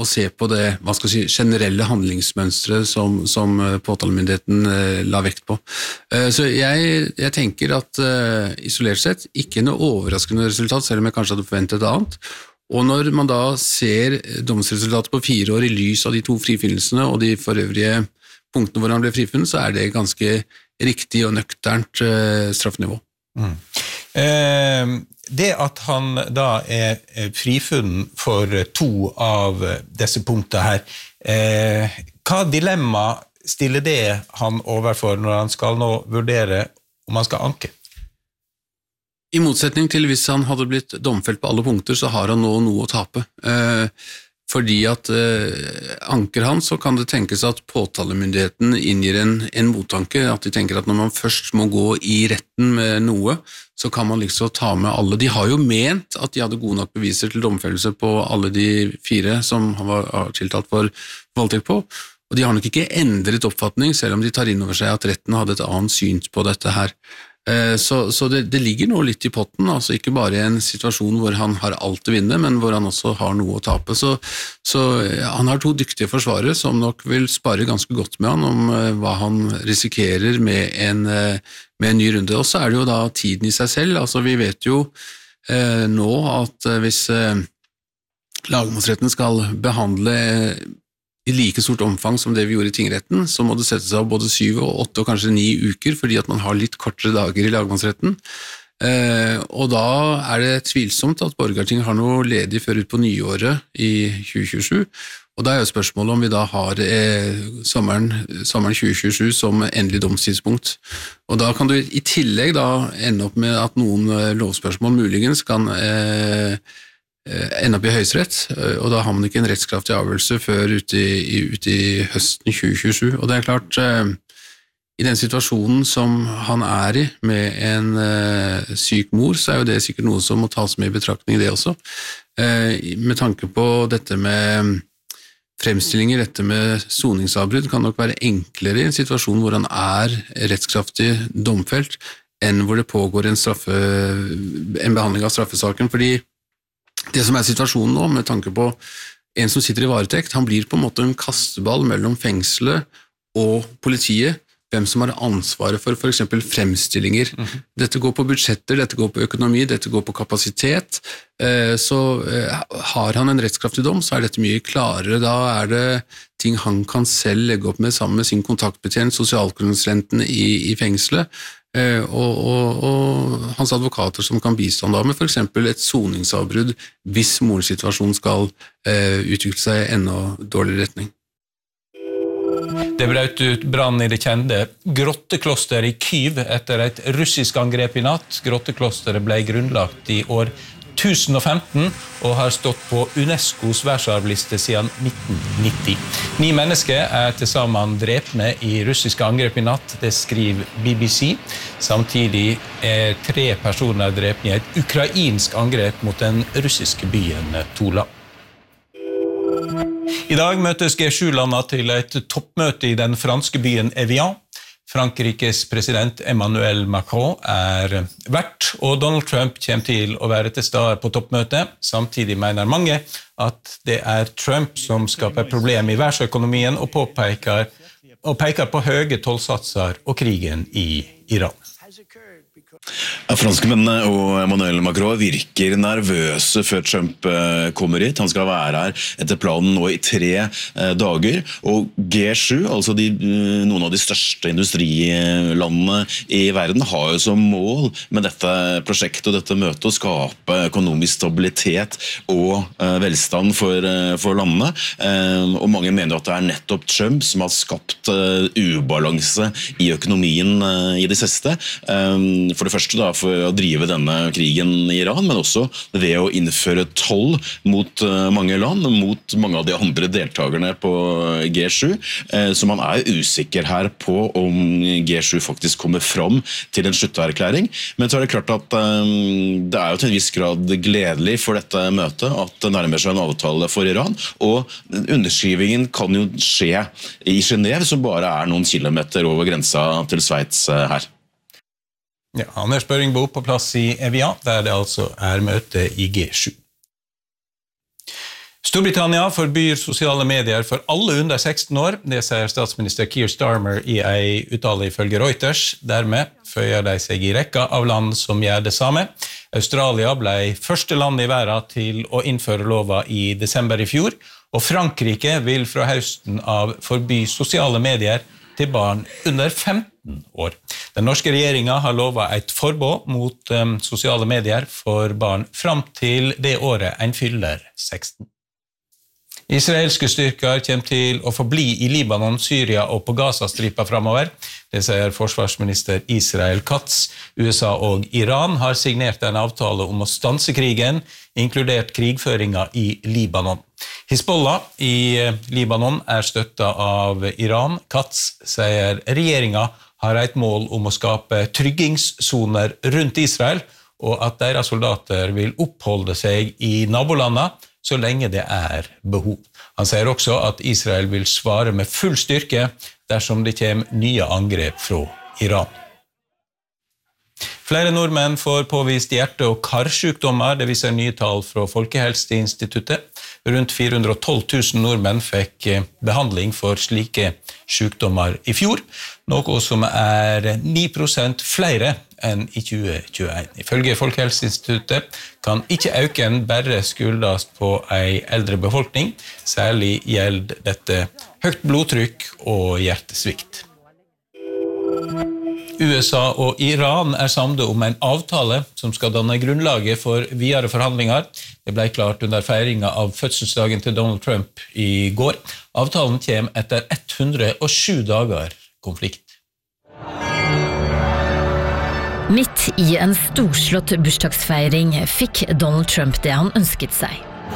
og se på det, hva skal jeg si, generelle handlingsmønstre som påtalemyndigheten la vekt på. Så jeg tenker at isolert sett, ikke noe overraskende resultat, selv om jeg kanskje hadde forventet et annet. Og når man da ser domsresultatet på 4 år i lys av de 2 frifinnelsene og de forøvrige punktene hvor han ble frifunnet, så det ganske riktig og nøkternt straffenivå. Det at han da frifunnet for 2 av disse punktene her, hva dilemma stiller det han overfor når han skal nå vurdere om han skal anke? I motsetning til hvis han hadde blitt domfelt på alle punkter, så har han nå noe å tape. Fordi at anker han, så kan det tenkes at påtalemyndigheten inngir en mottanke, at de tenker at når man først må gå i retten med noe, så kan man liksom ta med alle. De har jo ment at de hadde gode nok beviser til domfellelse på alle de 4 som han var tiltalt for voldtekt på, og de har nok ikke endret oppfatning, selv om de tar inn over seg at retten hadde et annet syn på dette her. Så det ligger noe litt i potten, altså ikke bare i en situasjon hvor han har alt å vinne, men hvor han også har noe å tape. Så han har 2 dyktige forsvarere som nok vil spare ganske godt med han om hva han risikerer med en ny runde. Og så det jo da tiden i seg selv, altså vi vet jo nå at hvis lagmannsretten skal behandle i like stort omfang som det vi gjorde i tingretten, så må det settes av både 7 og 8 og kanskje 9 uker, fordi at man har litt kortere dager i lagmannsretten. Og da det tvilsomt at Borgarting har noe ledig før ut på nyåret i 2027, og da jo spørsmålet om vi da har sommeren 2027 som endelig domstidspunkt. Og da kan du i tillegg da ende opp med at noen lovspørsmål muligens kan ende opp i høyesterett, og da har man ikke en rettskraftig avgjørelse før ut i høsten 2027. Og det klart, i den situasjonen som han i, med en syk mor, så jo det sikkert noe som må tas med i betraktning det også. Med tanke på dette med fremstillinger, dette med soningsavbrudd, kan nok være enklere i en situasjon hvor han rettskraftig domfelt, enn hvor det pågår en behandling av straffesaken, fordi det som situasjonen nå, med tanke på en som sitter i varetekt, han blir på en måte en kasteball mellom fengselet og politiet, hvem som har ansvaret for eksempel fremstillinger. Dette går på budsjetter, dette går på økonomi, dette går på kapasitet. Så har han en rettskraftig dom, så dette mye klarere. Da det ting han kan selv legge opp med sammen med sin kontaktbetjent, sosialkonsulenten i fengselet, og hans advokater som kan bistå han da med for eksempel et soningsavbrudd hvis morens situasjon skal utvikle seg i enda dårligere retning. Det brøt ut brann i det kjente grotteklosteret i Kyiv etter et russisk angrep i natt. Grotteklosteret ble grunnlagt i år 1015 og har stått på UNESCOs verdensarvliste siden 1990. 9 mennesker til sammen drepne i russiske angrep i natt, det skriver BBC. Samtidig 3 personer drepne i et ukrainsk angrep mot den russiske byen Tula. I dag møtes G7-landene til et toppmøte i den franske byen Evian. Frankrikes president Emmanuel Macron vert, og Donald Trump kommer til å være til stede på toppmøtet. Samtidig mener mange at det Trump som skaper problem i verdensøkonomien og peker på høye tollsatser og krigen i Iran. Franskmennene og Emmanuel Macron virker nervøse før Trump kommer hit. Han skal være her etter planen nå i 3 dager. Og G7, altså noen av de største industrilandene i verden, har jo som mål med dette prosjektet og dette møtet å skape økonomisk stabilitet og velstand for landene. Og mange mener at det nettopp Trump som har skapt ubalanse i økonomien i det siste. For det første da, for å drive denne krigen i Iran, men også ved å innføre toll mot mange land, mot mange av de andre deltakerne på G7. Så man usikker her på om G7 faktisk kommer fram til en slutterklæring. Men så det klart at det jo til en viss grad gledelig for dette møtet at det nærmer seg en avtale for Iran, og underskrivingen kan jo skje i Genève, som bare noen kilometer over grensa til Sveits her. Ja, Anders Børingbo på plass i Evian, der det altså møte i G7. Storbritannia forbyr sosiale medier for alle under 16 år, det sier statsminister Keir Starmer i en uttale ifølge Reuters. Dermed føyer de seg i rekka av land som gjør det samme. Australia ble første land i verden til å innføre lova i desember i fjor, og Frankrike vil fra høsten av forby sosiale medier til barn under 15 år. Den norske regjeringen har lovet et forbud mot sosiale medier for barn fram til det året en fyller 16. Israelske styrker kommer til å forbli i Libanon, Syria og på Gaza-stripa fremover. Det sier forsvarsminister Israel Katz. USA og Iran har signert en avtale om å stanse krigen, inkludert krigføringa i Libanon. Hizbollah i Libanon er støttet av Iran. Katz sier regjeringen har et mål om å skape tryggingssoner rundt Israel, og at deres soldater vil oppholde seg i nabolandene så lenge det er behov. Han sier også at Israel vil svare med full styrke dersom det kommer nye angrep fra Iran. Flere nordmenn får påvist hjerte- og karsykdommer, det viser nye tall fra Folkehelseinstituttet. Rundt 412 000 nordmenn fikk behandling for slike sykdommer i fjor, noe som er 9% flere enn i 2021. Ifølge Folkehelseinstituttet kan ikke øken bare skyldes på en eldre befolkning, særlig gjelder dette høyt blodtrykk og hjertesvikt. USA og Iran er samlet om en avtale som skal danne grunnlaget for videre forhandlinger. Det ble klart under feiringen av fødselsdagen til Donald Trump i går. Avtalen kommer etter 107 dager konflikt. Midt i en storslått bursdagsfeiring fikk Donald Trump det han ønsket seg.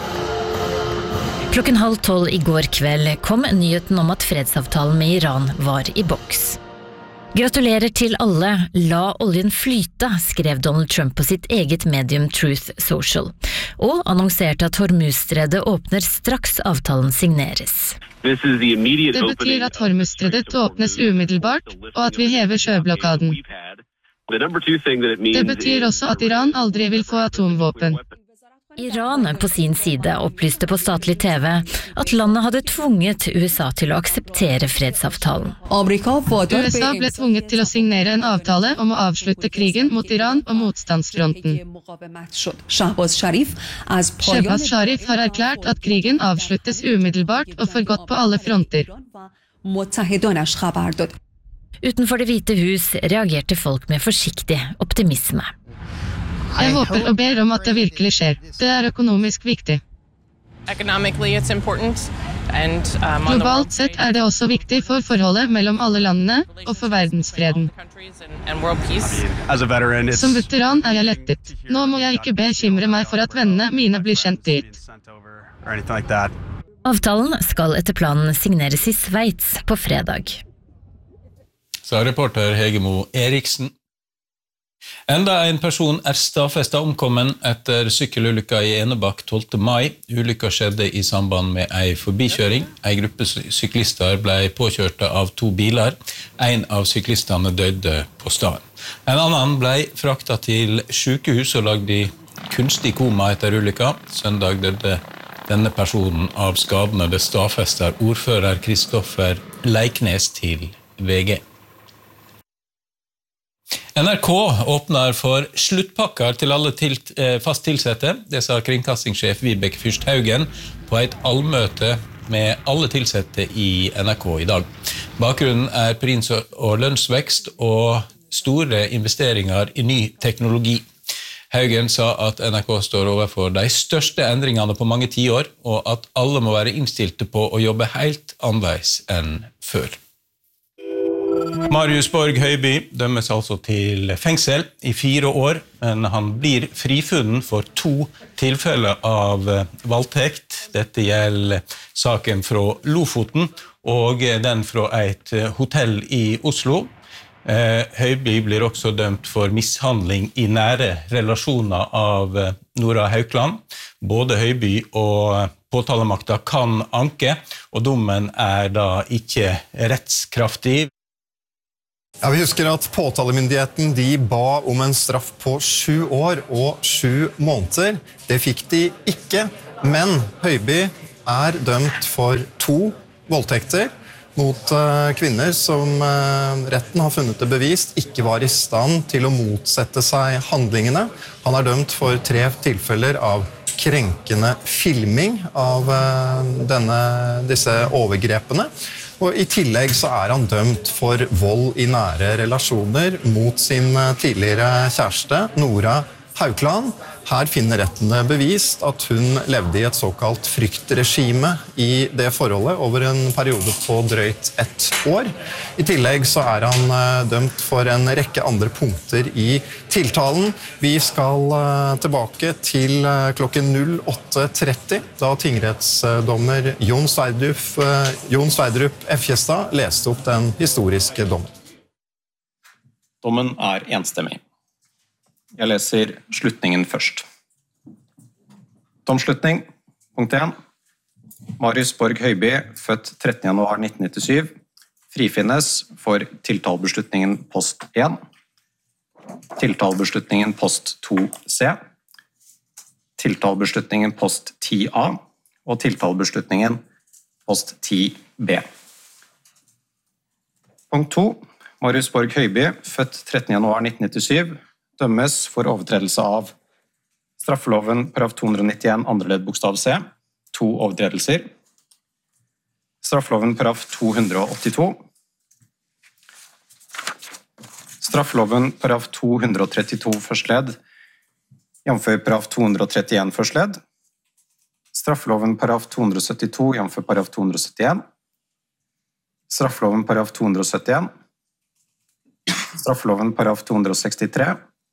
11:30 i går kveld kom nyheten om at fredsavtalen med Iran var i boks. Gratulerer til alle, la oljen flyte, skrev Donald Trump på sitt eget medium Truth Social, og annonserte at Hormuzstredet åpner straks avtalen signeres. Det betyr at Hormuzstredet åpnes umiddelbart, og at vi hever sjøblokaden. Det betyr også at Iran aldri vil få atomvåpen. Iran på sin side opplyste på statlig TV at landet hadde tvunget USA til å akseptere fredsavtalen. USA ble tvunget til å signere en avtale om å avslutte krigen mot Iran og motstandsfronten. Shehbaz Sharif har erklært at krigen avsluttes umiddelbart og for godt på alle fronter. Utenfor Det hvite hus reagerte folk med forsiktig optimisme. Jeg håper og ber om at det virkelig skjer. Det er økonomisk viktig. Globalt sett er det også viktig for forholdet mellom alle landene og for verdensfreden. Som veteran er jeg lettet. Nå må jeg ikke bekymre meg for at vennene mine blir sendt dit. Avtalen skal etter planen signeres i Sveits på fredag. Sa reporter Hegemo Eriksen. Enda en person er stadfestet omkommen etter sykkelulykka i Enebakk 12. mai. Ulykka skjedde i samband med en forbikjøring. En gruppe syklister ble påkjørt av 2 biler. En av syklistene døde på stedet. En annen ble fraktet til sykehus og lagd i kunstig koma etter ulykka. Søndag døde denne personen av skadene. Det stadfester ordfører Kristoffer Leiknes til VG. NRK åpner for sluttpakker til alle fast tilsette. Det sa kringkastingssjef Vibeke Fyrst Haugen på et allmøte med alle tilsette i NRK i dag. Bakgrunnen er pris- og lønnsvekst og store investeringer i ny teknologi. Haugen sa at NRK står overfor de største endringene på mange tiår, og at alle må være innstilte på å jobbe helt annerledes enn før. Marius Borg Høiby dømmes altså til fengsel i 4 år, men han blir frifunnen for 2 tilfeller av voldtekt. Dette gjelder saken fra Lofoten og den fra et hotell i Oslo. Høiby blir også dømt for mishandling i nære relasjoner av Nora Haukland. Både Høiby og påtalemakta kan anke, og dommen er da ikke rettskraftig. Ja, vi husker at påtalemyndigheten de ba om en straff på 7 år og 7 måneder. Det fikk de ikke, Men Høiby dømt for 2 voldtekter mot kvinner som retten har funnet det bevist ikke var i stand til å motsette seg handlingene. Han dømt for 3 tilfeller av krenkende filming av disse overgrepene. Og i tillegg så han dømt for vold i nære relasjoner mot sin tidligere kjæreste, Nora Haukland. Her finner retten bevist at hun levde i et såkalt fryktregime i det forholdet over en periode på drøyt 1 år. I tillegg så han dømt for en rekke andre punkter i tiltalen. Vi skal tilbake til klokken 08:30, da tingrettsdommer Jon Sverdrup Efjestad leste opp den historiske dommen. Dommen enstemmig. Jeg leser slutningen først. Domslutning, punkt 1. Marius Borg Høiby, født 13. januar 1997, frifinnes for tiltalebeslutningen post 1, tiltalebeslutningen post 2C, tiltalebeslutningen post 10A og tiltalebeslutningen post 10B. Punkt 2. Marius Borg Høiby, født 13. januar 1997, dømmes for overtredelse av straffeloven paragraf 291 andre ledd bokstav C, 2 overtredelser. Straffeloven paragraf 282. Straffeloven paragraf 232 første ledd, jf. paragraf 231 første ledd. Straffeloven paragraf 272, jf. paragraf 271. Straffeloven paragraf 271. Straffeloven paragraf 263.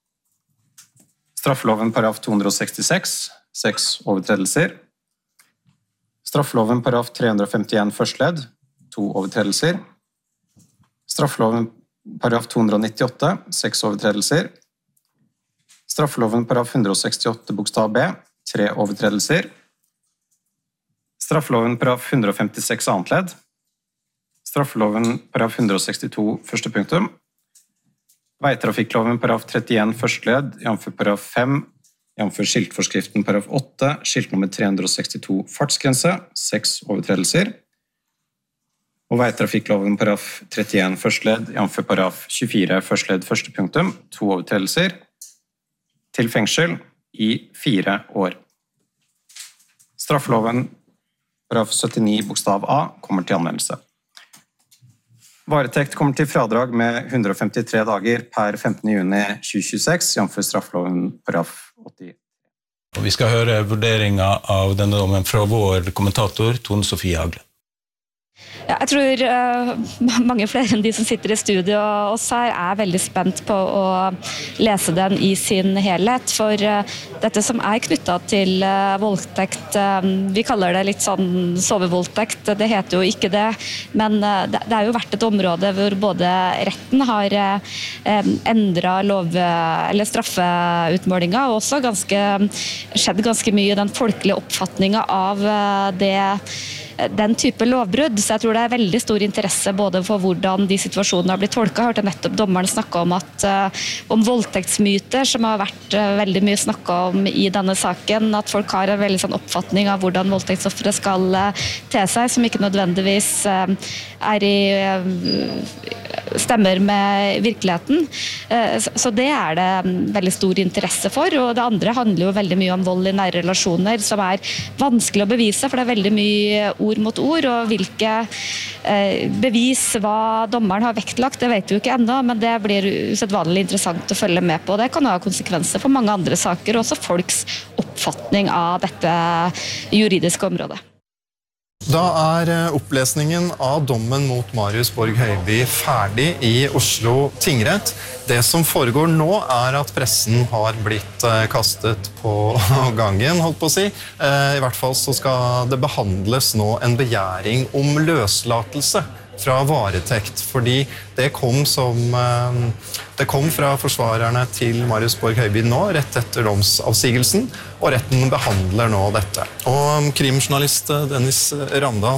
Straffeloven paragraf 266, 6 overtredelser. Straffeloven paragraf 351 første ledd, 2 overtredelser. Straffeloven paragraf 298, 6 overtredelser. Straffeloven paragraf 168 bokstav B, 3 overtredelser. Straffeloven paragraf 156 annet ledd. Straffeloven paragraf 162 første punktum. Veitrafikkloven paragraf 31 første ledd, jf. paragraf 5, jf. skiltforskriften paragraf 8, skilt nummer 362 fartsgrense, 6 overtredelser. Og veitrafikkloven paragraf 31 første ledd, jf. paragraf 24 første ledd første punktum, 2 overtredelser, til fengsel i 4 år. Straffeloven paragraf 79 bokstav A kommer til anvendelse. Varetekt kommer til fradrag med 153 dager per 15. juni 2026, jf. straffeloven paragraf 80. Vi skal høre vurderingen av denne dommen fra vår kommentator, Tone Sofie Hagle. Ja, jeg tror mange flere enn de som sitter i studio og oss her veldig spent på å lese den i sin helhet, for dette som knyttet til voldtekt, vi kaller det litt sånn sovevoldtekt, det heter jo ikke det, men det jo vært et område hvor både retten har endret eller straffeutmålingen, og også skjedd ganske mye i den folkelige oppfatningen av den type lovbrudd, så jeg tror det veldig stor interesse både for hvordan de situasjonene har blitt tolket. Jeg hørte nettopp dommeren snakke om voldtektsmyter, som har vært veldig mye snakket om i denne saken, at folk har en veldig sånn oppfatning av hvordan voldtektsoffere skal te seg, som ikke nødvendigvis stemmer med virkeligheten. Så det det veldig stor interesse for, og det andre handler jo veldig mye om vold i nære relasjoner, som vanskelig å bevise, for det veldig mye ord mot ord, og hvilke bevis hva dommeren har vektlagt, det vet vi jo ikke ennå, men det blir usedvanlig interessant å følge med på. Det kan ha konsekvenser for mange andre saker, og også folks oppfatning av dette juridiske området. Da opplesningen av dommen mot Marius Borg Høiby ferdig i Oslo tingrett. Det som foregår nå at pressen har blitt kastet på gangen, holdt på å si. I hvert fall så skal det behandles nå en begjæring om løslatelse fra varetekt, fordi det kom fra forsvarerne til Marius Borg Høiby nå, rett etter domsavsigelsen, og retten behandler nå dette. Og krimjournalist Dennis Randal,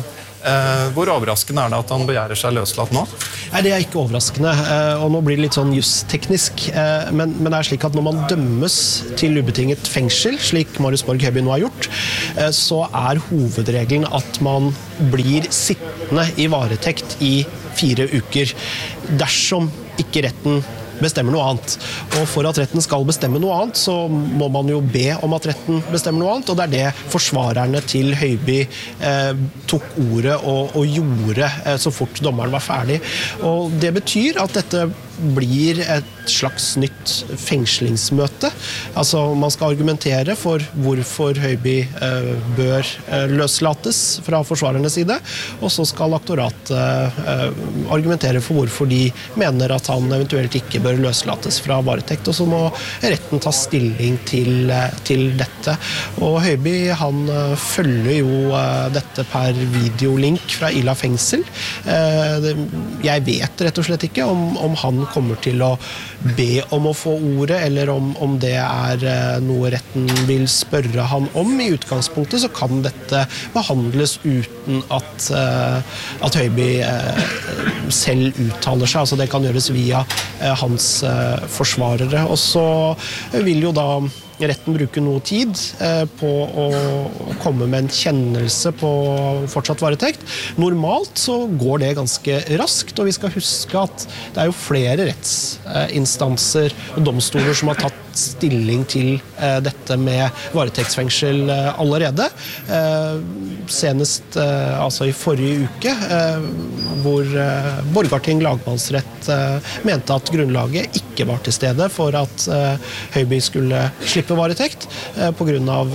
Hvor overraskende det at han begjærer seg løslatt nå? Nei, det ikke overraskende, og nå blir det litt sånn justeknisk, men det slik at når man dømmes til ubetinget fengsel, slik Marius Borg Høiby nå har gjort, så hovedregelen at man blir sittende i varetekt i 4 uker, dersom ikke retten bestemmer noe annet. Og for at retten skal bestemme noe annet, så må man jo be om at retten bestemmer noe annet, og det det forsvarerne til Høiby tok ordet og gjorde så fort dommeren var ferdig. Og det betyr at dette blir et slags nytt fengslingsmøte. Altså, man skal argumentere for hvorfor Høiby bør løslates fra forsvarernes side, og så skal aktoratet argumentere for hvorfor de mener at han eventuelt ikke bør løslates fra varetekt, og så må retten ta stilling til dette. Og Høiby, han følger jo dette per videolink fra Ila fengsel. Jeg vet rett og slett ikke om han kommer til å be om å få ordet, eller om det noe retten vil spørre han om. I utgangspunktet så kan dette behandles uten at Høiby selv uttaler seg, altså det kan gjøres via hans forsvarere. Og så vil jo da retten bruker noe tid på å komme med en kjennelse på fortsatt varetekt. Normalt så går det ganske raskt, og vi skal huske at det jo flere rettsinstanser og domstoler som har tatt stilling til dette med varetektsfengsel allerede. Senest altså i forrige uke, hvor Borgarting lagmannsrett mente at grunnlaget ikke var til stede for at Høiby skulle slippe varetekt på grunn av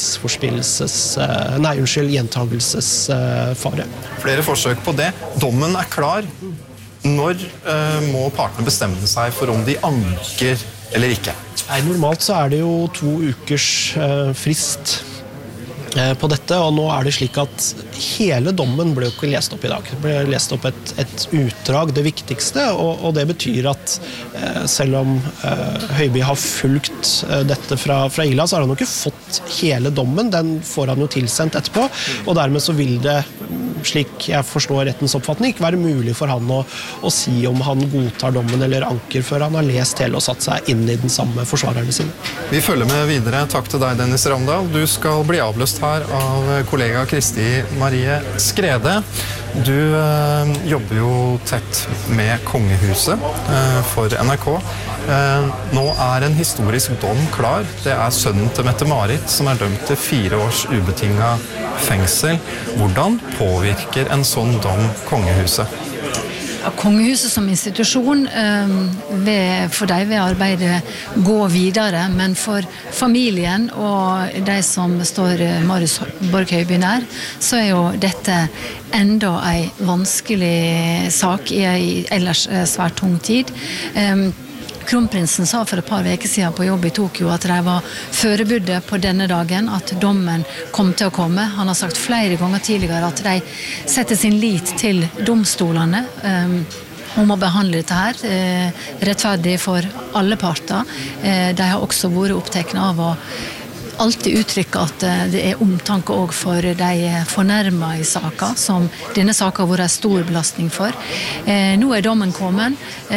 gjentagelsesfare. Flere forsøk på det. Dommen klar. Når må partene bestemme seg for om de anker eller ikke? Normalt så det jo 2 ukers frist på dette, og nå det slik at hele dommen ble jo ikke lest opp i dag. Det ble lest opp et utdrag, det viktigste, og det betyr at selv om Høiby har fulgt dette fra Ila, så har han jo ikke fått hele dommen, den får han jo tilsendt etterpå, og dermed så vil det, slik jeg forstår rettens oppfatning, ikke være mulig for han å si om han godtar dommen eller anker før han har lest hele og satt seg inn i den samme forsvarerne sine. Vi følger med videre. Takk til deg, Dennis Ramdal. Du skal bli avløst her av kollega Kristi Marie Skrede. Du jobber jo tett med kongehuset for NRK. Nå en historisk dom klar. Det sønnen til Mette-Marit som dømt til 4 års ubetinget fengsel. Hvordan påvirker en sånn dom kongehuset? Kongehuset som institusjon for de vil arbeidet gå videre, men for familien og de som står Marius Borg Høiby nær, så jo dette enda en vanskelig sak i en ellers svært tung tid. Kronprinsen sa for et par veker siden på jobb i Tokyo at de var forberedt på denne dagen, at dommen kom til å komme. Han har sagt flere ganger tidligere at de setter sin lit til domstolene om å behandle dette her rettferdig for alle parter. De har også vært opptatt av å alltid uttrykke at det omtanke også for de fornærmede i saken, som denne saken har vært en stor belastning for. Nå dommen kommet,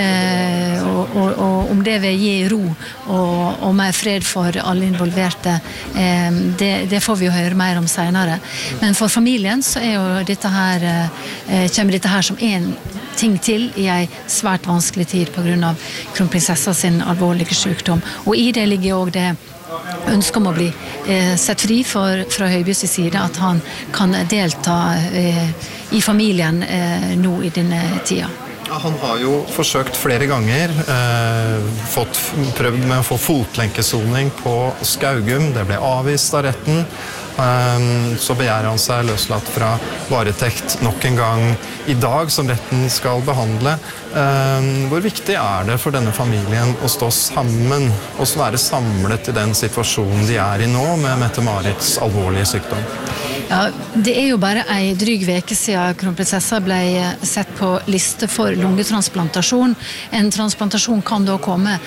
og om det vil gi ro og mer fred for alle involverte, det får vi jo høre mer om senere. Men for familien så jo dette her, kommer dette her som en ting til i en svært vanskelig tid på grunn av kronprinsessa sin alvorlige sykdom. Og i det ligger også det ønsker om å bli sett fri fra Høibys side, at han kan delta i familien nå i denne tida. Han har jo forsøkt flere ganger, prøvd med å få fotlenkesoning på Skaugum. Det ble avvist av retten. Så begjærer han seg løslatt fra varetekt nok en gang i dag, som retten skal behandle. Hvor viktig det for denne familien å stå sammen og være samlet i den situasjonen de i nå, med Mette-Marits alvorlige sykdom? Ja, det jo bare en dryg veke siden kronprinsessa ble sett på liste for lungetransplantasjon. En transplantasjon kan da komme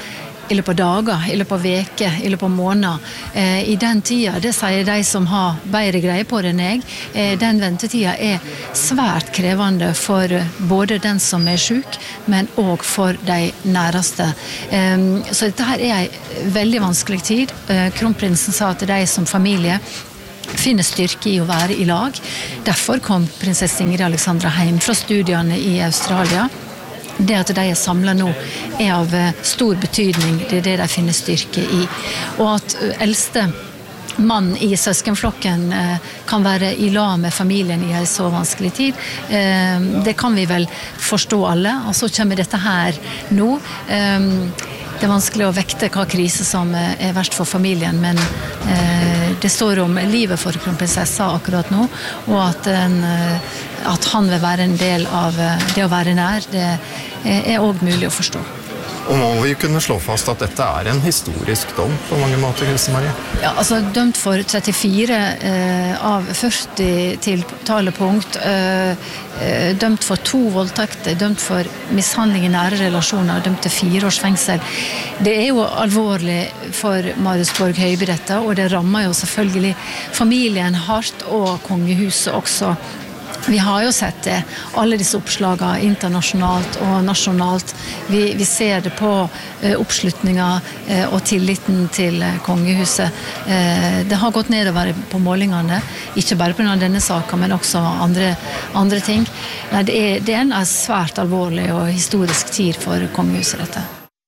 i løpet av dager, i løpet av veker, i løpet av måneder. I den tida, det sier de som har bedre greie på det enn jeg, den ventetida svært krevende for både den som syk, men også for de næreste. Så dette her en veldig vanskelig tid. Kronprinsen sa at de som familie finner styrke i å være i lag. Derfor kom prinsesse Ingrid Alexandra hjem fra studiene i Australia. Det at de samlet nå av stor betydning, det det de finner styrke i. Og at eldste mann i søskenflokken kan være i lag med familien i en så vanskelig tid, det kan vi vel forstå alle. Og så kommer dette her nå. Det vanskelig å vekte hva krise som verst for familien, men det står om livet for kronprinsessa akkurat nå, og at han vil være en del av det å være nær, det også mulig å forstå. Og må vi kunne slå fast at dette en historisk dom på mange måter, Kristin Marie? Ja, altså dømt for 34 av 40 tiltalepunkt, dømt for 2 voldtekter, dømt for mishandling i nære relasjoner, dømt til 4 års fengsel. Det jo alvorlig for Marius Borg Høiby dette, og det rammer jo selvfølgelig familien hardt, og kongehuset også. Vi har jo sett det, alle disse oppslagene internasjonalt og nasjonalt. Vi ser det på oppslutninger og tilliten til kongehuset. Det har gått nedover på målingene, ikke bare på denne saken, men også andre ting. Det en svært alvorlig og historisk tid for kongehuset dette.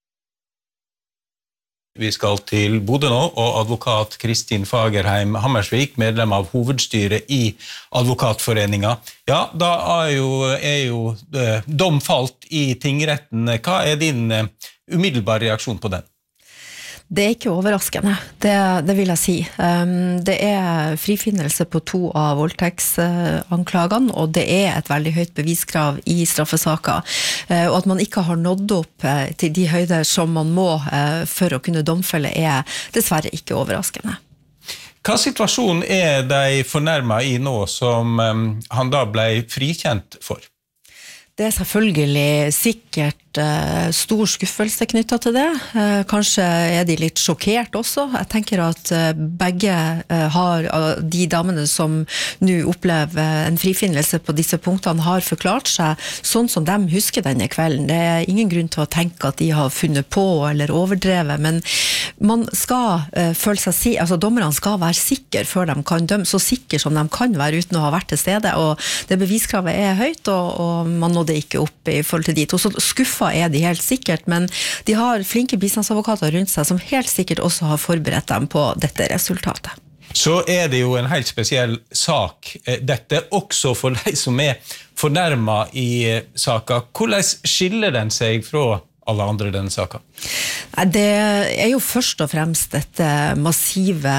Vi skal til Bodø nå, og advokat Kristin Fagerheim Hammersvik, medlem av hovedstyret i Advokatforeningen. Ja, da jo dom falt i tingretten. Hva din umiddelbare reaksjon på den? Det ikke overraskende, det vil jeg si. Det frifinnelse på 2 av voldtektsanklagene, og det et veldig høyt beviskrav i straffesaker. Og at man ikke har nådd opp til de høyder som man må for å kunne domfelle dessverre ikke overraskende. Hva situasjon de fornærmet i nå som han da ble frikjent for? Det selvfølgelig sikkert stor skuffelse knyttet til det. Kanskje de litt sjokkert også. Jeg tenker at begge har, de damene som nå opplever en frifinnelse på disse punktene, har forklart seg sånn som de husker denne kvelden. Det ingen grunn til å tenke at de har funnet på eller overdrevet, men man skal føle seg altså dommerne skal være sikre før de kan dømme, så sikre som de kan være uten å ha vært til stede, og det beviskravet høyt, og man nådde ikke opp i forhold til dit. Og så skuffa de helt sikkert, men de har flinke bistandsadvokater rundt seg som helt sikkert også har forberedt dem på dette resultatet. Så det jo en helt spesiell sak, dette også for de som fornærmet i saken. Hvordan skiller den seg fra alle andre i denne saken? Det jo først og fremst dette massive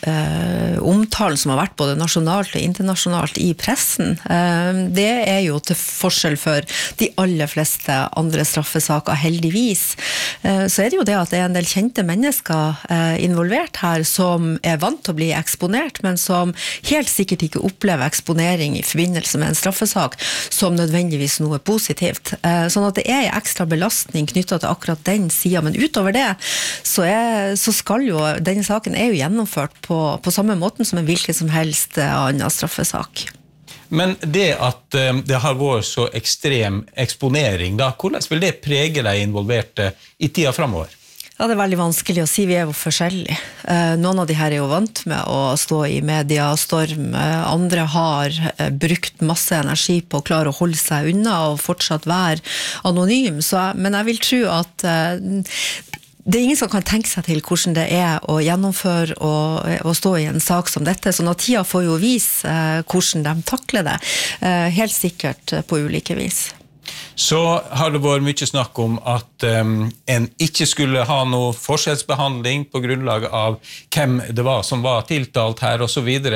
omtalen som har vært både nasjonalt og internasjonalt i pressen. Det jo til forskjell for de aller fleste andre straffesaker, heldigvis. Så det jo det at det en del kjente mennesker involvert her som vant til å bli eksponert, men som helt sikkert ikke opplever eksponering i forbindelse med en straffesak som nødvendigvis noe positivt. Sånn at det en ekstra belastning knyttet til akkurat den siden, men utover det, så skal jo denne saken jo gjennomført på samme måten som en hvilken som helst annen straffesak. Men det at det har vært så ekstrem eksponering, da, hvordan vil det prege de involverte i tida fremover? Ja, det veldig vanskelig å si, vi jo forskjellige. Noen av de her jo vant med å stå i mediestorm, andre har brukt masse energi på å klare å holde seg unna og fortsatt være anonym, men jeg vil tro at det ingen som kan tenke seg til hvordan det å gjennomføre og stå i en sak som dette, sånn at tida får jo vise hvordan de takler det, helt sikkert på ulike vis. Så har det vært mye snakk om at en ikke skulle ha noe forskjellsbehandling på grunnlag av hvem det var som var tiltalt her og så videre.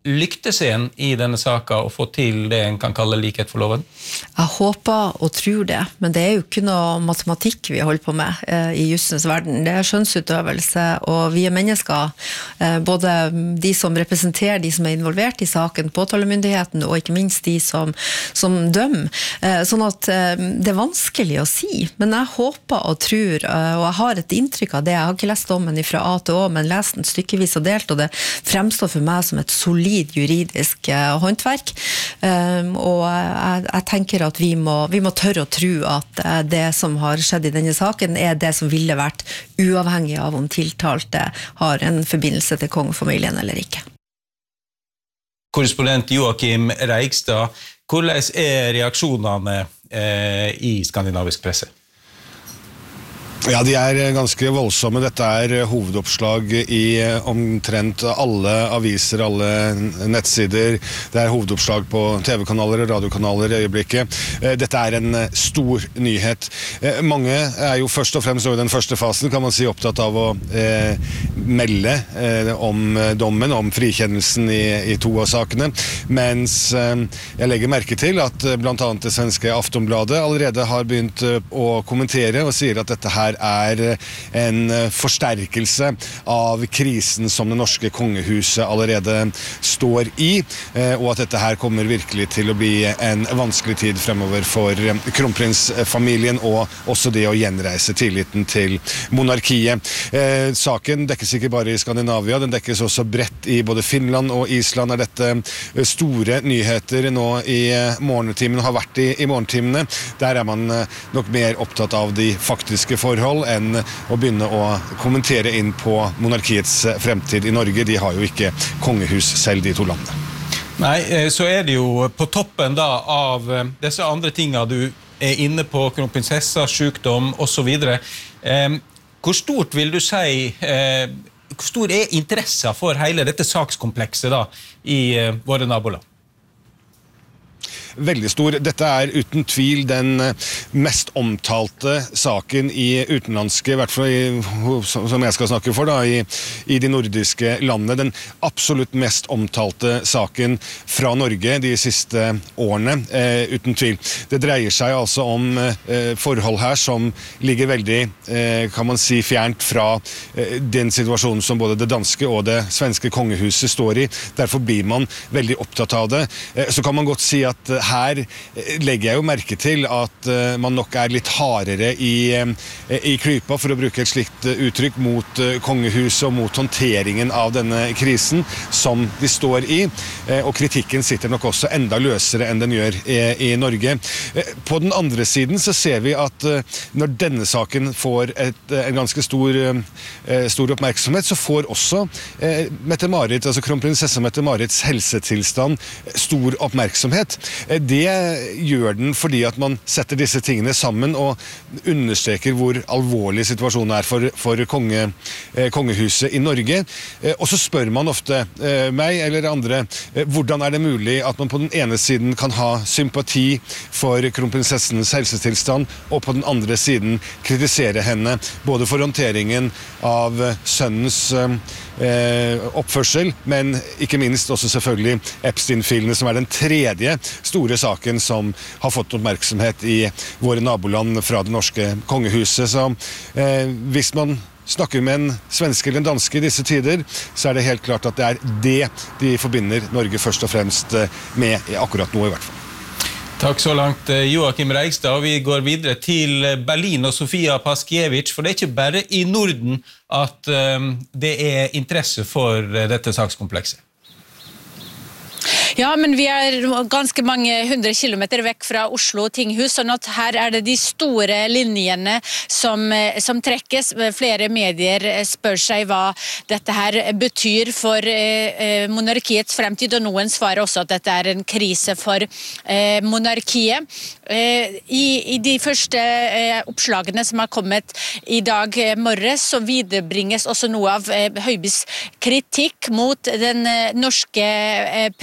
lyktes en I denne saken og få til det en kan kalle likhet for loven? Jeg håper og tror det, men det jo ikke noe matematikk vi holder på med I jussens verden. Det skjønnsutøvelse, og vi mennesker, både de som representerer de som involvert I saken, påtalemyndigheten, og ikke minst de som dømmer. Sånn at det vanskelig å si, men jeg håper og tror, og jeg har et inntrykk av det. Jeg har ikke lest dommen fra A til Å, men lest den stykkevis og delt, og det fremstår for meg som et solid juridisk håndverk. Og jeg tenker at vi må tørre å tro at det som har skjedd I denne saken det som ville vært uavhengig av om tiltalte har en forbindelse til kongefamilien eller ikke. Korrespondent Joakim Reigstad, hvordan reaksjonene I skandinavisk presse? Ja, de ganske voldsomme. Dette hovedoppslag I omtrent alle aviser, alle nettsider. Det hovedoppslag på TV-kanaler og radiokanaler I øyeblikket. Dette en stor nyhet. Mange jo først og fremst I den første fasen, kan man si, opptatt av å melde om dommen, om frikjennelsen I to av sakene. Mens jeg legger merke til at blant annet det svenske Aftonbladet allerede har begynt å kommentere og sier at dette her en forsterkelse av krisen som det norske kongehuset allerede står I, og at dette her kommer virkelig til å bli en vanskelig tid fremover for kronprinsfamilien, og også det å gjenreise tilliten til monarkiet. Saken dekkes ikke bare I Skandinavia, den dekkes også bredt I både Finland og Island. Dette store nyheter nå I morgentimene, har vært I morgentimene. Der man nok mer opptatt av de faktiske forhold enn å begynne å kommentere inn på monarkiets fremtid I Norge. De har jo ikke kongehus selv, de to landene. Nei, så det jo på toppen da av disse andre tingene du inne på, kronprinsessa, sykdom og så videre. Hvor stort vil du si, hvor stor interesse for hele dette sakskomplekset da I våre naboland? Veldig stor. Dette uten tvil den mest omtalte saken I utenlandske, I hvert fall som jeg skal snakke for da, I de nordiske landene. Den absolutt mest omtalte saken fra Norge de siste årene, uten tvil. Det dreier seg altså om forhold her som ligger veldig, kan man si, fjernt fra den situasjonen som både det danske og det svenske kongehuset står I. Derfor blir man veldig opptatt av det. Så kan man godt si at her legger jeg jo merke til at man nok litt hardere I klypa, for å bruke et slikt uttrykk, mot kongehuset og mot håndteringen av denne krisen som de står I, og kritikken sitter nok også enda løsere enn den gjør I Norge. På den andre siden så ser vi at når denne saken får en ganske stor oppmerksomhet, så får også Mette-Marit, altså kronprinsesse Mette-Marits helsetilstand stor oppmerksomhet. Det gjør den fordi at man setter disse tingene sammen og understreker hvor alvorlig situasjonen for kongehuset I Norge. Og så spør man ofte meg eller andre, hvordan det mulig at man på den ene siden kan ha sympati for kronprinsessens helsetilstand, og på den andre siden kritisere henne, både for håndteringen av sønnens oppførsel, men ikke minst også selvfølgelig Epstein-filene, som den tredje store saken som har fått oppmerksomhet I våre naboland fra det norske kongehuset. Så hvis man snakker med en svenske eller en danske I disse tider, så det helt klart at det de forbinder Norge først og fremst med akkurat nå I hvert fall. Takk så langt, Joakim Reigstad. Vi går videre til Berlin og Sofia Paskiewicz, for det ikke bare I Norden at det interesse for dette sakskomplekset. Ja, men vi ganske mange 100 kilometer vekk fra Oslo tinghus, sånn at her det de store linjene som trekkes. Flere medier spør seg hva dette her betyr for monarkiets fremtid, og noen svarer også at dette en krise for monarkiet. I de første oppslagene som har kommet I dag morges, så viderebringes også noe av Høibys kritikk mot den norske pressen,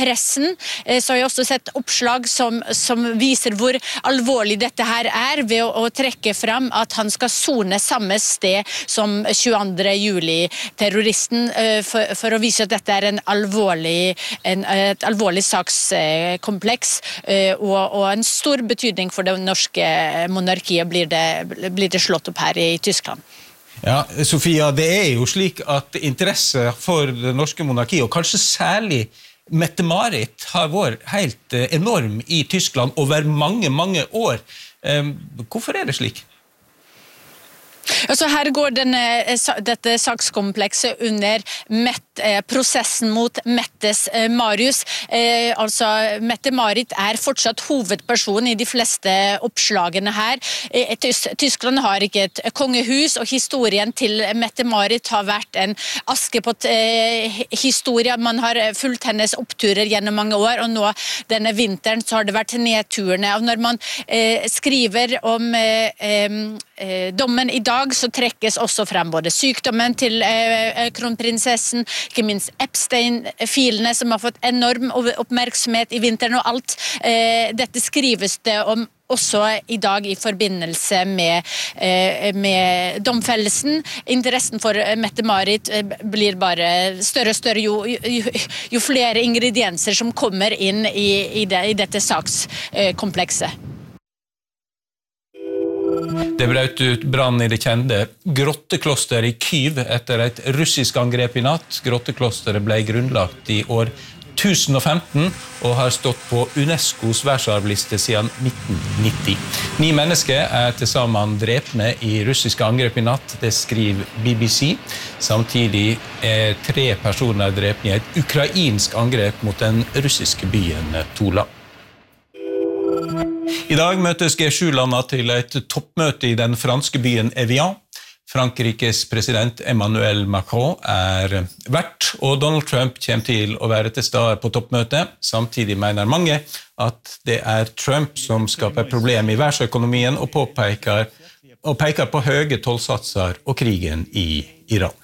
pressen, så har jeg også sett oppslag som viser hvor alvorlig dette her ved å trekke fram at han skal sone samme sted som 22. juli-terroristen for å vise at dette et alvorlig sakskompleks og en stor betydning for det norske monarkiet blir det slått opp her i Tyskland. Ja, Sofia, det jo slik at interesse for det norske monarkiet, og kanskje særlig Mette-Marit, har vært helt enorm i Tyskland over mange, mange år. Hvorfor det slik? Altså her går dette sakskomplekset under prosessen mot Mettes Marius. Altså Mette-Marit fortsatt hovedperson i de fleste oppslagene her. Tyskland har ikke et kongehus, og historien til Mette-Marit har vært en Askepott-historie. Man har fulgt hennes oppturer gjennom mange år, og nå denne vinteren så har det vært nedturene. Og når man skriver om dommen i dag, så trekkes også frem både sykdommen til kronprinsessen, ikke minst Epstein-filene som har fått enorm oppmerksomhet i vinteren og alt. Dette skrives det om også i dag i forbindelse med domfellelsen. Interessen for Mette-Marit blir bare større og større jo flere ingredienser som kommer inn i dette sakskomplekset. Det brøt ut brann i det kjente grottekloster i Kyiv etter et russisk angrep i natt. Grotteklosteret ble grunnlagt i år 1015 og har stått på UNESCOs verdensarvliste siden 1990. 9 mennesker til sammen drepne i russiske angrep i natt, det skriver BBC. Samtidig 3 personer drepne i et ukrainsk angrep mot den russiske byen Tula. I dag møtes G7-landene til et toppmøte i den franske byen Evian. Frankriges president Emmanuel Macron vert, og Donald Trump kommer til å være til stede på toppmøtet. Samtidig mener mange at det Trump som skaper problem i verdensøkonomien og peker på høye tollsatser og krigen i Iran.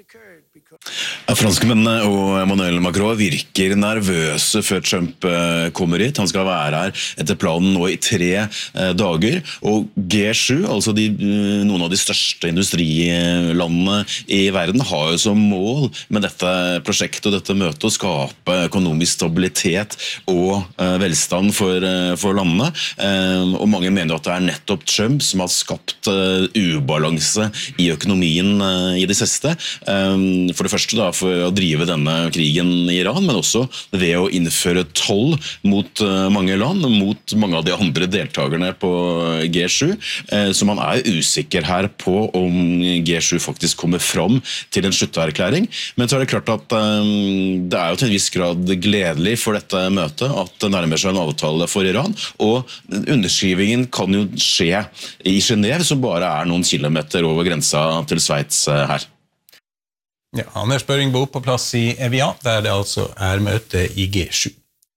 Franskmennene og Emmanuel Macron virker nervøse før Trump kommer hit. Han skal være her etter planen nå i 3 dager. Og G7, altså noen av de største industrilandene i verden, har jo som mål med dette prosjektet og dette møtet å skape økonomisk stabilitet og velstand for landene. Og mange mener at det nettopp Trump som har skapt ubalanse i økonomien i det siste. For det første for å drive denne krigen i Iran, men også ved å innføre toll mot mange land, mot mange av de andre deltakerne på G7. Så man usikker her på om G7 faktisk kommer fram til en slutterklæring. Men så det klart at det jo til en viss grad gledelig for dette møtet at det nærmer seg en avtale for Iran, og underskrivingen kan jo skje i Genève, som bare noen kilometer over grensa til Sveits her. Ja, Anders Børingbo på plass i Evian, der det altså møte i G7.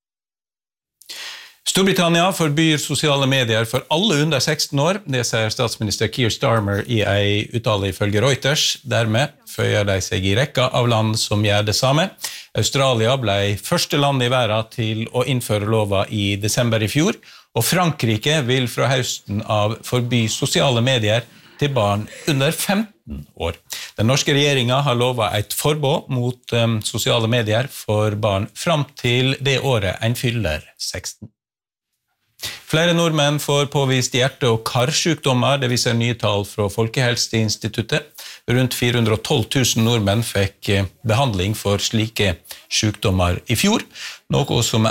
Storbritannia forbyr sosiale medier for alle under 16 år, det sier statsminister Keir Starmer i en uttale ifølge Reuters. Dermed føyer de seg i rekka av land som gjør det samme. Australia ble første land i verden til å innføre lova i desember i fjor, og Frankrike vil fra høsten av forby sosiale medier til barn under 15 år. Den norske regjeringen har lovet et forbud mot sosiale medier for barn fram til det året en fyller 16. Flere nordmenn får påvist hjerte- og karsykdommer, det viser nye tall fra Folkehelseinstituttet. Rundt 412 000 nordmenn fikk behandling for slike sykdommer i fjor, noe som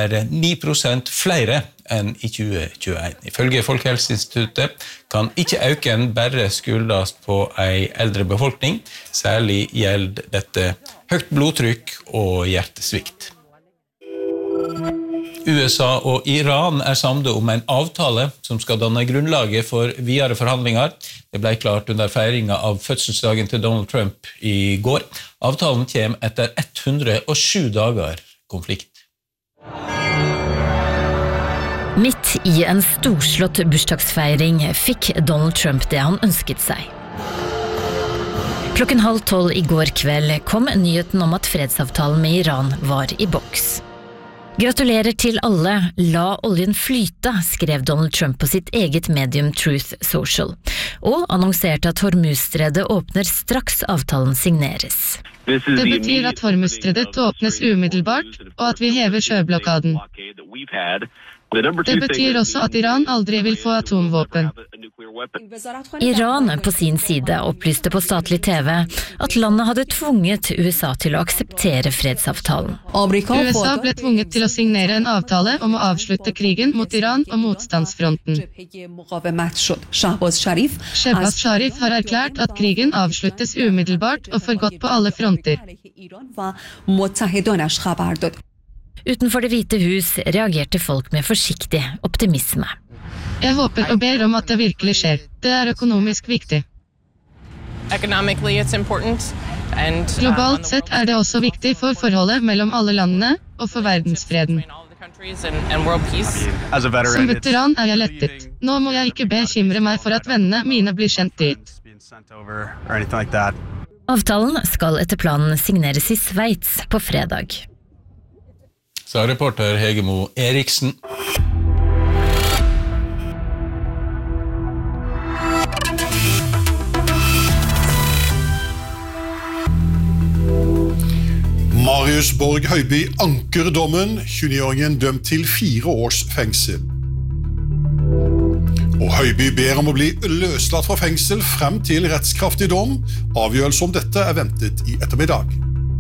9% flere enn i 2021. Ifølge Folkehelseinstituttet kan ikke øken bare skyldes på en eldre befolkning, særlig gjelder dette høyt blodtrykk og hjertesvikt. USA og Iran samlet om en avtale som skal danne grunnlaget for videre forhandlinger. Det ble klart under feiringen av fødselsdagen til Donald Trump i går. Avtalen kommer etter 107 dager konflikt. Midt i en storslått bursdagsfeiring fikk Donald Trump det han ønsket seg. 11:30 i går kveld kom nyheten om at fredsavtalen med Iran var i boks. Gratulerer til alle, la oljen flyte, skrev Donald Trump på sitt eget medium Truth Social, og annonserte at Hormuzstredet åpner straks avtalen signeres. Det betyr at Hormuzstredet åpnes umiddelbart, og at vi hever sjøblokaden. Det betyr også at Iran aldri vil få atomvåpen. Iran på sin side opplyste på statlig TV at landet hadde tvunget USA til å akseptere fredsavtalen. USA ble tvunget til å signere en avtale om å avslutte krigen mot Iran og motstandsfronten. Shehbaz Sharif har erklært at krigen avsluttes umiddelbart og for godt på alle fronter. Utenfor Det hvite hus reagerte folk med forsiktig optimisme. Jeg håper og ber om at det virkelig skjer. Det er økonomisk viktig. Globalt sett er det også viktig for forholdet mellom alle landene og for verdensfreden. Som veteran er jeg lettet. Nå må jeg ikke bekymre meg for at vennene mine blir sendt dit. Avtalen skal etter planen signeres i Sveits på fredag. Sa reporter Hegemo Eriksen. Marius Borg Høiby anker dommen, 29-åringen dømt til 4 års fengsel. Og Høiby ber om å bli løslatt fra fengsel frem til rettskraftig dom. Avgjørelse om dette er ventet i ettermiddag.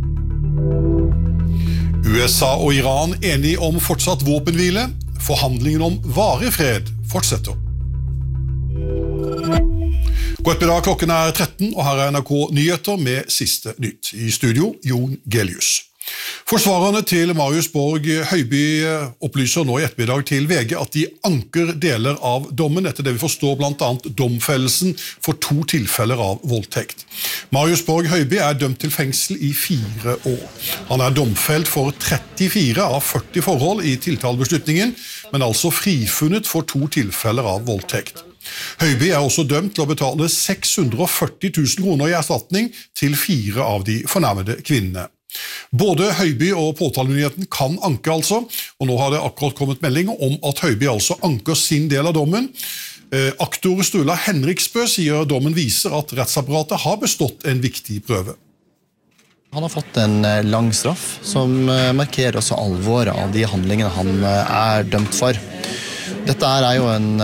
USA og Iran enige om fortsatt våpenhvile. Forhandlingen om varig fred fortsetter. God ettermiddag, klokken er 13, og her er NRK Nyheter med siste nytt. I studio, Jon Gelius. Forsvarerne til Marius Borg Høiby opplyser nå i ettermiddag til VG at de anker deler av dommen etter det vi forstår blant annet domfellelsen for 2 tilfeller av voldtekt. Marius Borg Høiby er dømt til fengsel i 4 år. Han er domfelt for 34 av 40 forhold i tiltalebeslutningen, men altså frifunnet for 2 tilfeller av voldtekt. Høiby er også dømt til å betale 640 000 kroner i erstatning til 4 av de fornærmede kvinnene. Både Høiby og påtalemyndigheten kan anke altså, og nå har det akkurat kommet melding om at Høiby altså anker sin del av dommen. Aktor Sturla Henriksbø sier dommen viser at rettsapparatet har bestått en viktig prøve. Han har fått en lang straff som markerer også alvoret av de handlingene han er dømt for. Dette er jo en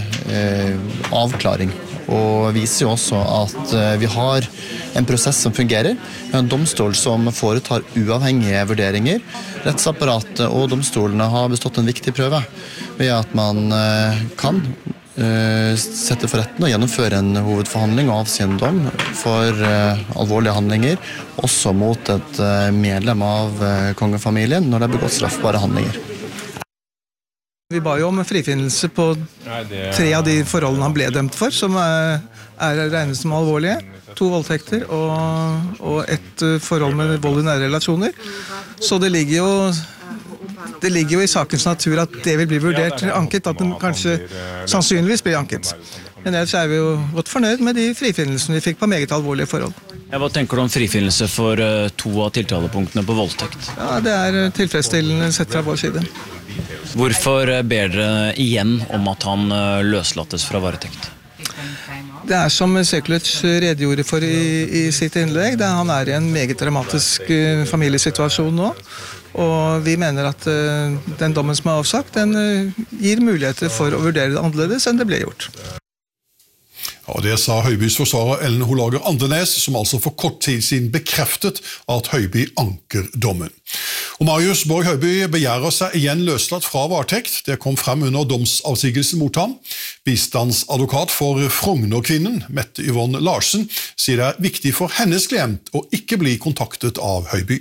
avklaring, og viser jo også at vi har en prosess som fungerer. Vi har en domstol som foretar uavhengige vurderinger. Rettsapparatet og domstolene har bestått en viktig prøve ved at man kan sette for retten og gjennomføre en hovedforhandling og avsi en dom for alvorlige handlinger, også mot et medlem av kongefamilien når det er begått straffbare handlinger. Vi ba jo om frifinnelse på 3 av de forholdene han ble dømt for, som er regnet som alvorlige. 2 voldtekter og et forhold med vold i nære relasjoner. Så det ligger jo i sakens natur at det vil bli vurdert anket, at den kanskje sannsynligvis blir anket. Men ellers er vi jo godt fornøyd med de frifinnelsene vi fikk på meget alvorlige forhold. Ja, hva tenker du om frifinnelse for 2 av tiltalepunktene på voldtekt? Ja, det er tilfredsstillende sett fra vår side. Hvorfor ber dere igjen om at han løslates fra varetekt? Det er som Sekulic redegjorde for i sitt innlegg. Han er i en meget dramatisk familiesituasjon nå. Og vi mener at den dommen som er avsagt, den gir muligheter for å vurdere det annerledes enn det ble gjort. Ja, det sa Høibys forsvarer Ellen Holager Andenes, som altså for kort tid siden bekreftet at Høiby anker dommen. Og Marius Borg Høiby begjærer seg igjen løslatt fra varetekt. Det kom frem under domsavsigelsen mot ham. Bistandsadvokat for Frogner-kvinnen, Mette Yvonne Larsen, sier det er viktig for hennes klient å ikke bli kontaktet av Høiby.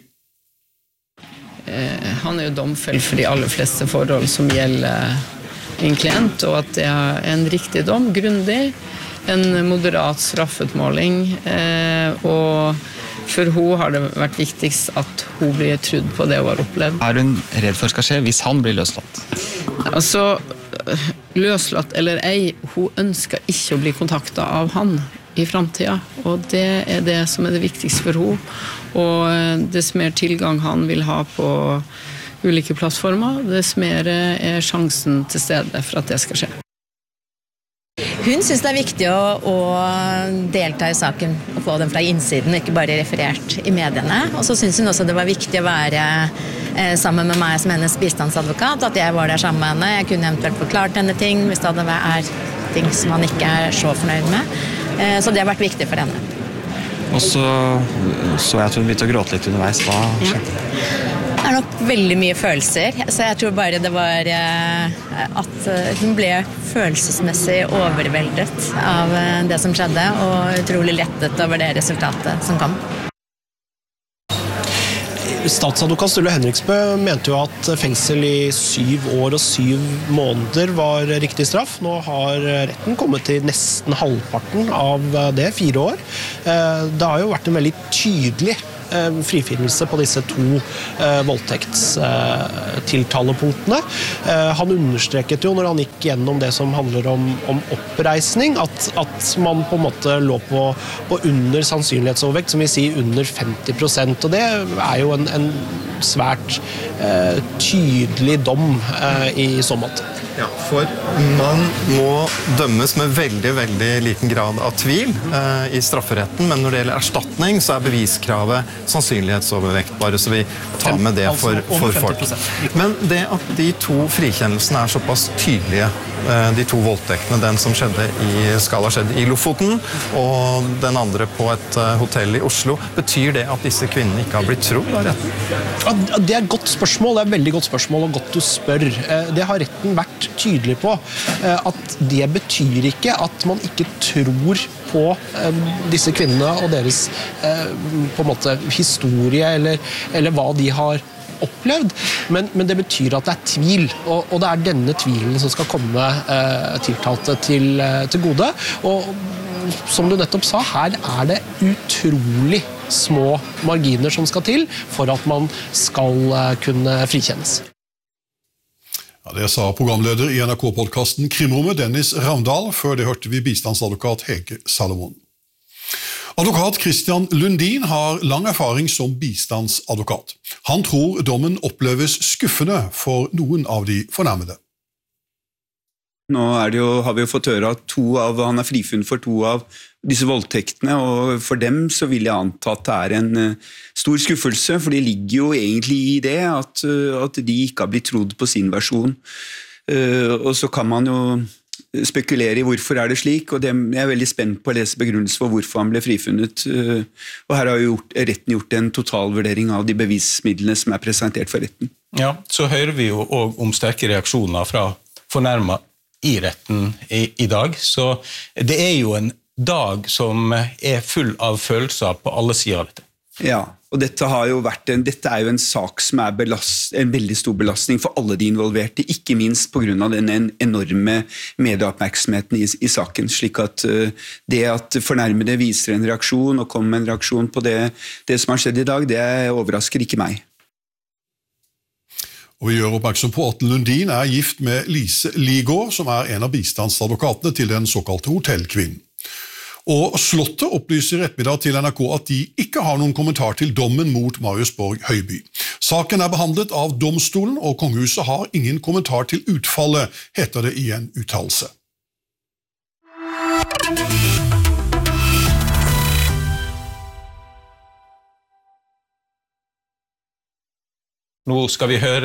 Han er jo domfelt for de aller fleste forhold som gjelder en klient, og at det er en riktig dom, grundig, en moderat straffutmåling, og for hun har det vært viktigst at hun blir trudd på det hun har opplevd. Er hun redd for skal skje hvis han blir løslatt? Altså, løslatt eller ei, hun ønsker ikke å bli kontaktet av han i fremtiden, og det er det som er det viktigste for hun. Og dess mer tilgang han vil ha på ulike plattformer, dess mer er sjansen til stede for at det skal skje. Hun synes det er viktig å delta i saken og få den fra innsiden, ikke bare referert i mediene. Og så synes hun også det var viktig å være sammen med meg som hennes bistandsadvokat, at jeg var der sammen med henne. Jeg kunne eventuelt forklart henne ting hvis det er ting som man ikke er så fornøyd med. Så det har vært viktig for henne. Og så jeg at hun begynte å gråte litt underveis. Hva skjedde? Det er nok veldig mye følelser, så jeg tror bare det var at hun ble følelsesmessig overveldet av det som skjedde, og utrolig lettet over det resultatet som kom. Statsadvokat Sturle Henriksbø mente jo at fengsel i 7 år og 7 måneder var riktig straff. Nå har retten kommet til nesten halvparten av det, 4 år. Det har jo vært en veldig tydelig frifinnelse på disse 2 voldtektstiltalepunktene. Han understreket jo når han gikk gjennom det som handler om oppreisning, at man på en måte lå på under sannsynlighetsovervekt, som vil si under 50%, og det er jo en svært tydelig dom i så måte. Ja, for man må dømmes med veldig, veldig liten grad av tvil i strafferetten, men når det gjelder erstatning, så er beviskravet sannsynlighetsovervekt, bare så vi tar med det for folk. Men det at de 2 frikjennelsene er såpass tydelige, de 2 voldtektene, den som skjedde skjedde i Lofoten, og den andre på et hotell i Oslo, betyr det at disse kvinnene ikke har blitt trodd av retten? Ja, det er et godt spørsmål, det er et veldig godt spørsmål, og godt du spør. Det har retten vært tydelig på, at det betyr ikke at man ikke tror på disse kvinnene og deres på en måte historie eller hva de har opplevd, men det betyr at det er tvil, og det er denne tvilen som skal komme tiltalte til gode. Og som du nettopp sa, her er det utrolig små marginer som skal til for at man skal kunne frikjennes. Ja, det sa programleder i NRK-podcasten Krimrommet, Dennis Ravndal. Før det hørte vi bistandsadvokat Hege Salomon. Advokat Christian Lundin har lang erfaring som bistandsadvokat. Han tror dommen oppleves skuffende for noen av de fornærmede. Nå har vi jo fått høre at han er frifunnet for 2 av disse voldtektene, og for dem så vil jeg anta at det er en stor skuffelse, for det ligger jo egentlig i det at de ikke har blitt trodd på sin versjon. Og så kan man jo spekulere i hvorfor er det slik, og jeg er veldig spent på å lese begrunnelse for hvorfor han ble frifunnet. Og her har jo retten gjort en totalvurdering av de bevismidlene som er presentert for retten. Ja, så hører vi jo også om sterke reaksjoner fra fornærmet i retten i dag, så det er jo en dag som er full av følelser på alle sider av dette. Ja, og dette er jo en sak som er en veldig stor belastning for alle de involverte, ikke minst på grunn av den enorme medieoppmerksomheten i saken, slik at det at fornærmede viser en reaksjon og kommer med en reaksjon på det som har skjedd i dag, det overrasker ikke meg. Og vi gjør oppmerksom på at Lundin er gift med Lise Ligård, som er en av bistandsadvokatene til den såkalte hotellkvinnen. Og Slottet opplyser i ettermiddag til NRK at de ikke har noen kommentar til dommen mot Marius Borg Høiby. Saken er behandlet av domstolen, og kongehuset har ingen kommentar til utfallet, heter det i en uttalelse. Nå skal vi høre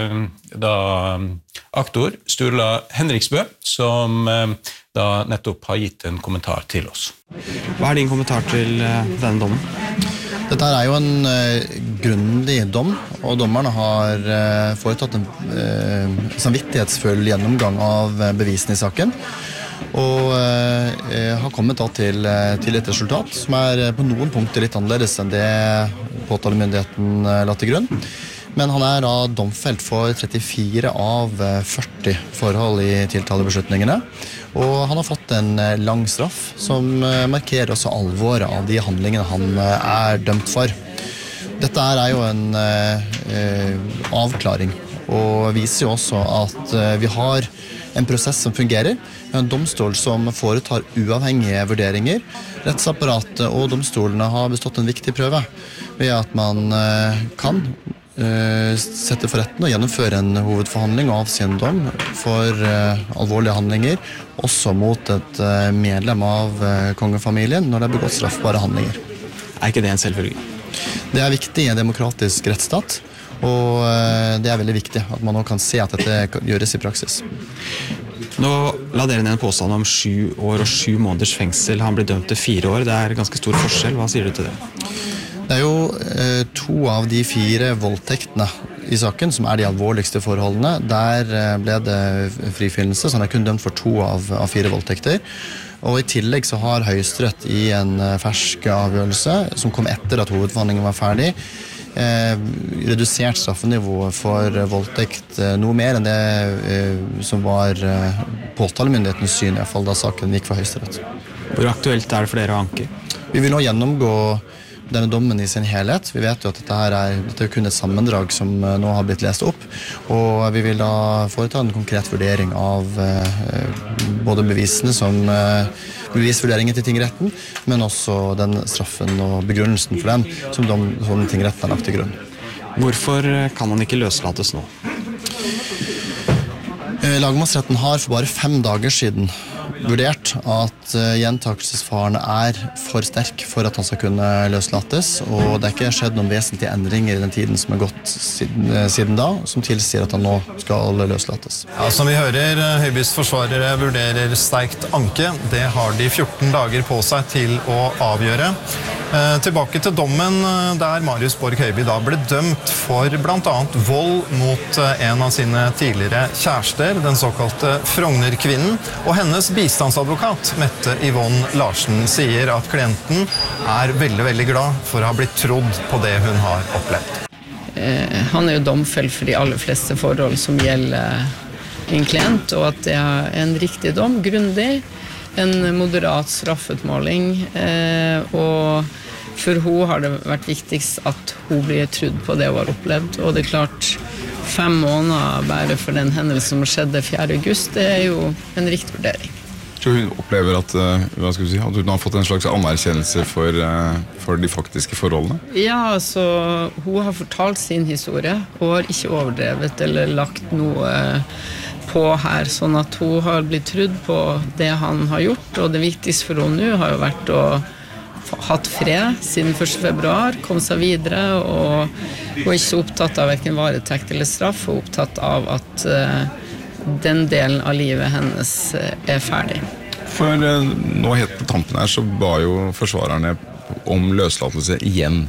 aktor Sturla Henriksbø, som da nettopp har gitt en kommentar til oss. Hva er din kommentar til denne dommen? Dette er jo en grundig dom, og dommerne har foretatt en samvittighetsfull gjennomgang av bevisene i saken, og har kommet til et resultat som er på noen punkter litt annerledes enn det påtalemyndigheten la til grunn. Men han er da domfelt for 34 av 40 forhold i tiltalebeslutningene, og han har fått en lang straff som markerer også alvoret av de handlingene han er dømt for. Dette er jo en avklaring, og viser jo også at vi har en prosess som fungerer, en domstol som foretar uavhengige vurderinger. Rettsapparatet og domstolene har bestått en viktig prøve ved at man kan sette for retten og gjennomføre en hovedforhandling og avsi en dom for alvorlige handlinger, også mot et medlem av kongefamilien når det er begått straffbare handlinger. Er ikke det en selvfølge? Det er viktig i en demokratisk rettsstat, og det er veldig viktig at man nå kan se at dette gjøres i praksis. Nå la dere ned en påstand om 7 år og 7 måneders fengsel. Han ble dømt til 4 år. Det er ganske stor forskjell. Hva sier du til det? Det er jo 2 av de 4 voldtektene i saken som er de alvorligste forholdene. Der ble det frifinnelse, så han er kun dømt for 2 av 4 voldtekter. Og i tillegg så har Høyesterett i en fersk avgjørelse, som kom etter at hovedforhandlingen var ferdig, redusert straffenivået for voldtekt noe mer enn det som var påtalemyndighetens syn, i hvert fall da saken gikk for Høyesterett. Hvor aktuelt er det for dere å anke? Vi vil nå gjennomgå denne dommen i sin helhet. Vi vet jo at dette er kun et sammendrag som nå har blitt lest opp, og vi vil da foreta en konkret vurdering av både bevisene som bevisvurderingen til tingretten, men også den straffen og begrunnelsen for den som tingretten har lagt til grunn. Hvorfor kan man ikke løslates nå? Lagmannsretten har for bare 5 dager siden vurdert at gjentakelsesfaren er for sterk for at han skal kunne løslates, og det er ikke skjedd noen vesentlige endringer i den tiden som er gått siden da, som tilsier at han nå skal løslates. Ja, som vi hører, Høibys forsvarere vurderer sterkt anke. Det har de 14 dager på seg til å avgjøre. Tilbake til dommen der Marius Borg Høiby da ble dømt for blant annet vold mot en av sine tidligere kjærester, den såkalte Frogner-kvinnen, og hennes bistandsadvokat, Mette Yvonne Larsen, sier at klienten er veldig, veldig glad for å ha blitt trodd på det hun har opplevd. Han er jo domfelt for de aller fleste forhold som gjelder en klient, og at det er en riktig dom, grundig, en moderat straffutmåling, og for hun har det vært viktigst at hun blir trudd på det hun har opplevd, og det er klart 5 måneder bare for den hendelsen som skjedde 4. august, det er jo en riktig vurdering. Så hun opplever at, at hun har fått en slags anerkjennelse for de faktiske forholdene? Ja, altså, hun har fortalt sin historie, og har ikke overdrevet eller lagt noe på her, sånn at hun har blitt trudd på det han har gjort, og det viktigste for henne nå har jo vært å hatt fred siden 1. februar, kom seg videre, og hun er ikke så opptatt av hverken varetekt eller straff, hun er opptatt av at den delen av livet hennes er ferdig. For nå helt på tampen her så ba jo forsvarerne om løslatelse igjen.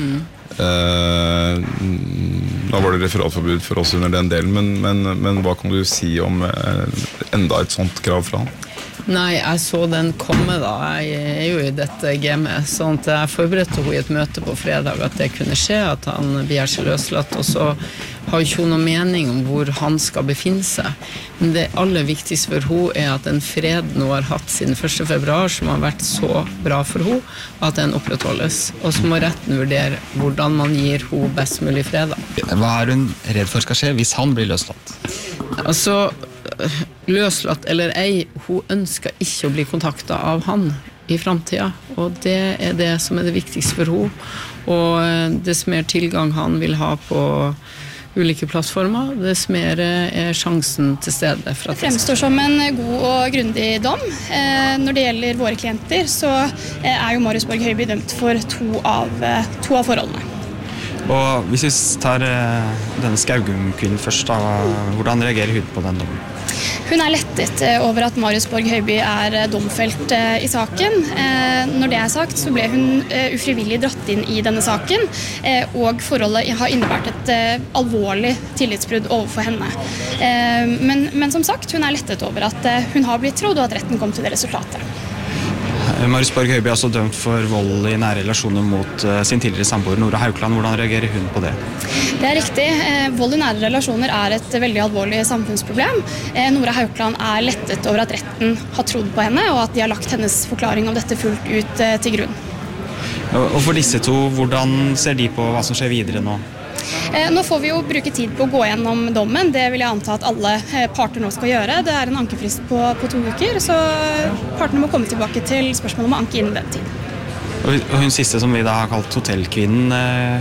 Da var det referatforbud for oss under den delen, men hva kan du si om enda et sånt krav fra han? Nei, jeg så den komme da. Jeg er jo i dette gamet, sånn at jeg forberedte henne i et møte på fredag at det kunne skje, at han blir seg løslatt, og så har ikke hun noen mening om hvor han skal befinne seg. Men det aller viktigste for henne er at den freden hun har hatt siden 1. februar, som har vært så bra for henne, at den opprettholdes. Og så må retten vurdere hvordan man gir henne best mulig fred. Hva er hun redd for skal skje hvis han blir løslatt? Altså, løslatt eller ei, hun ønsker ikke å bli kontaktet av han i fremtiden, og det er det som er det viktigste for henne. Og dess mer tilgang han vil ha på ulike plattformer, dess mer er sjansen til stede. Det fremstår som en god og grundig dom. Når det gjelder våre klienter, så er jo Marius Borg Høiby dømt for 2 av forholdene. Og hvis vi tar denne Skaugum-kvinnen først, da, hvordan reagerer hun på den dommen? Hun er lettet over at Marius Borg Høiby er domfelt i saken. Når det er sagt, så ble hun ufrivillig dratt inn i denne saken, og forholdet har innebært et alvorlig tillitsbrudd overfor henne. Men som sagt, hun er lettet over at hun har blitt trodd, og at retten kom til det resultatet. Marius Borg Høiby er også dømt for vold i nære relasjoner mot sin tidligere samboer Nora Haukeland. Hvordan reagerer hun på det? Det er riktig. Vold i nære relasjoner er et veldig alvorlig samfunnsproblem. Nora Haukeland er lettet over at retten har trodd på henne, og at de har lagt hennes forklaring om dette fullt ut til grunn. Og for disse 2, hvordan ser de på hva som skjer videre nå? Nå får vi jo bruke tid på å gå gjennom dommen. Det vil jeg anta at alle parter nå skal gjøre. Det er en ankefrist på 2 uker, så partene må komme tilbake til spørsmålet om å anke innen den tid. Og hun siste som vi da har kalt hotellkvinnen,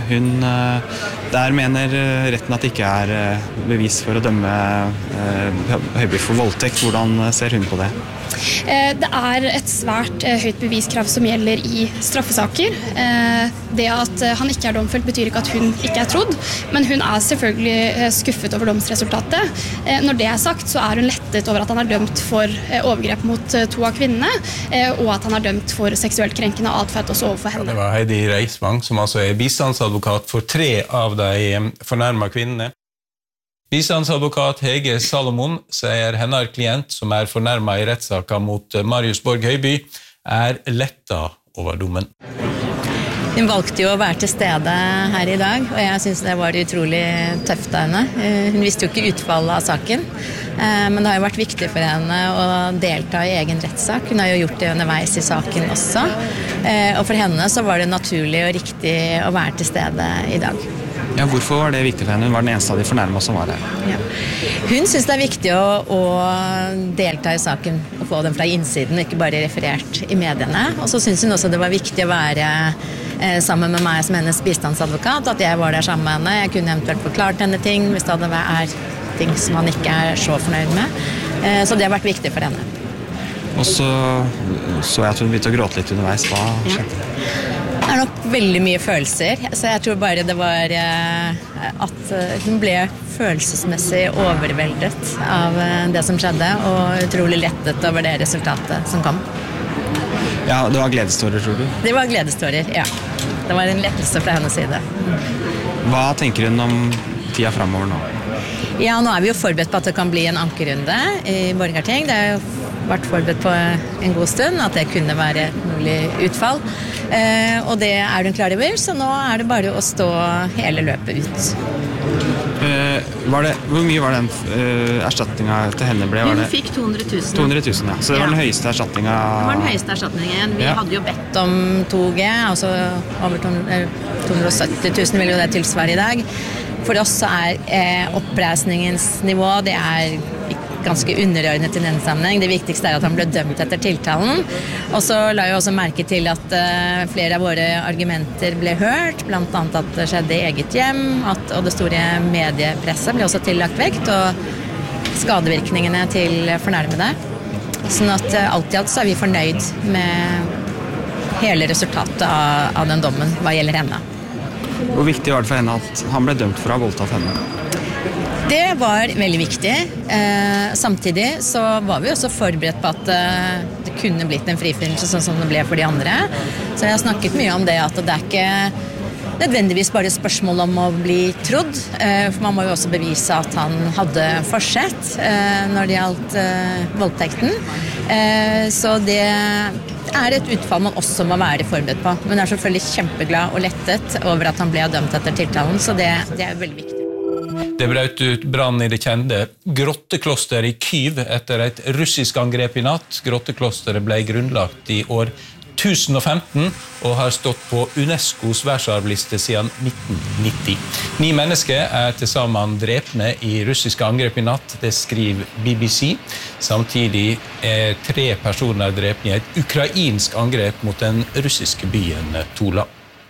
der mener retten at det ikke bevis for å dømme Høiby for voldtekt. Hvordan ser hun på det? Det et svært høyt beviskrav som gjelder i straffesaker. Det at han ikke domfelt betyr ikke at hun ikke trodd, men hun selvfølgelig skuffet over domsresultatet. Når det sagt, så hun lettet over at han dømt for overgrep mot 2 av kvinnene, og at han dømt for seksuelt krenkende atferd også overfor henne. Det var Heidi Reisvang, som altså bistandsadvokat for 3 av de fornærmede kvinnene. Bistandsadvokat Hege Salomon sier hennes klient, som fornærmet i rettssaken mot Marius Borg Høiby, lettet over dommen. Hun valgte jo å være til stede her i dag, og jeg synes det var utrolig tøft av henne. Hun visste jo ikke utfallet av saken, men det har jo vært viktig for henne å delta i egen rettssak. Hun har jo gjort det underveis i saken også, og for henne så var det naturlig og riktig å være til stede i dag. Ja, hvorfor var det viktig for henne? Hun var den eneste av de fornærmede som var der. Ja. Hun synes det viktig å delta i saken og få den fra innsiden, ikke bare referert i mediene. Og så synes hun også det var viktig å være sammen med meg som hennes bistandsadvokat, at jeg var der sammen med henne. Jeg kunne eventuelt forklart henne ting hvis det vært ting som han ikke så fornøyd med. Så det har vært viktig for henne. Og så jeg at hun begynte å gråte litt underveis. Hva skjedde? Det nok veldig mye følelser, så jeg tror bare det var at hun ble følelsesmessig overveldet av det som skjedde, og utrolig lettet over det resultatet som kom. Ja, det var gledestårer, tror du? Det var gledestårer, ja. Det var en lettelse fra hennes side. Hva tenker hun om tida fremover nå? Ja, nå vi jo forberedt på at det kan bli en ankerunde i Borgarting. Det jo vært forberedt på en god stund, at det kunne være et mulig utfall. Og det hun klar over, så nå det bare å stå hele løpet ut. Hvor mye var den erstatningen til henne ble? Hun fikk 200 000. 200 000, ja. Så det var den høyeste erstatningen? Det var den høyeste erstatningen. Vi hadde jo bedt om 2G, altså over 270 000 vil jo det tilsvare i dag. For oss så oppreisningens nivå, det ganske underordnet i den sammenheng. Det viktigste at han ble dømt etter tiltalen. Og så la jeg også merke til at flere av våre argumenter ble hørt, blant annet at det skjedde i eget hjem, og det store mediepresset ble også tillagt vekt, og skadevirkningene til fornærmede. Sånn at alt i alt så vi fornøyd med hele resultatet av den dommen hva gjelder henne. Hvor viktig var det for henne at han ble dømt for å ha voldtatt henne? Det var veldig viktig. Samtidig så var vi også forberedt på at det kunne blitt en frifinnelse sånn som det ble for de andre. Så jeg har snakket mye om det at det ikke nødvendigvis bare et spørsmål om å bli trodd. For man må jo også bevise at han hadde forsett når det gjaldt voldtekten. Så det et utfall man også må være forberedt på. Men jeg selvfølgelig kjempeglad og lettet over at han ble dømt etter tiltalen, så det veldig viktig. Det brøt ut brann i det kjente grotteklosteret i Kyiv etter et russisk angrep i natt. Grotteklosteret ble grunnlagt i år 1015 og har stått på UNESCOs verdensarvliste siden 1990. 9 mennesker til sammen drepne i russiske angrep i natt, det skriver BBC. Samtidig 3 personer drepne i et ukrainsk angrep mot den russiske byen Tula.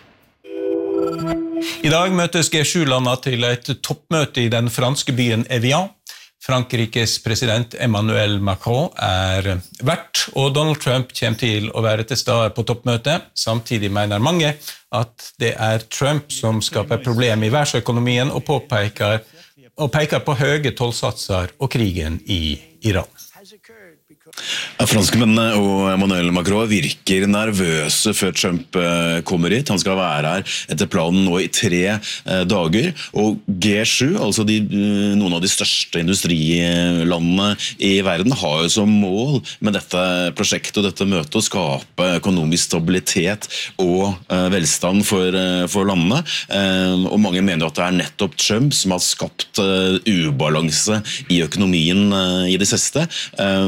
I dag møtes G7-landene til et toppmøte i den franske byen Evian. Frankriges president Emmanuel Macron vert, og Donald Trump kommer til å være til stede på toppmøtet. Samtidig mener mange at det Trump som skaper problem i verdensøkonomien og peker på høye tollsatser og krigen i Iran. Franskmennene og Emmanuel Macron virker nervøse før Trump kommer hit. Han skal være her etter planen nå i 3 dager. Og G7, altså noen av de største industrilandene i verden, har jo som mål med dette prosjektet og dette møtet å skape økonomisk stabilitet og velstand for landene. Og mange mener at det nettopp Trump som har skapt ubalanse i økonomien i det siste.